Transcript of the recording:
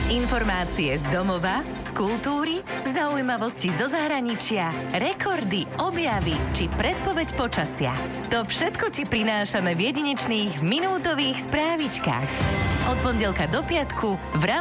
Informácie z domova, z kultúry, zaujímavosti zo zahraničia, rekordy, objavy či predpoveď počasia. To všetko ti prinášame v jedinečných minútových správičkách. Od pondelka do piatku v